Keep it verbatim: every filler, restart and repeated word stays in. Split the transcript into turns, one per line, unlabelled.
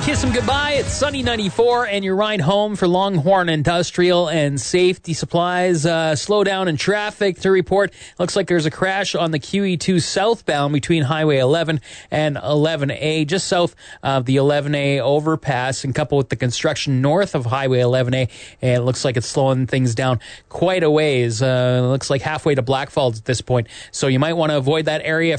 Kiss them goodbye. It's Sunny ninety-four, and your ride home for Longhorn Industrial and Safety Supplies. Uh, slow down in traffic to report. Looks like there's a crash on the Q E two southbound between Highway eleven and eleven A, just south of the eleven A overpass, and coupled with the construction north of Highway eleven A. And it looks like it's slowing things down quite a ways. Uh, looks like halfway to Blackfalds at this point. So you might want to avoid that area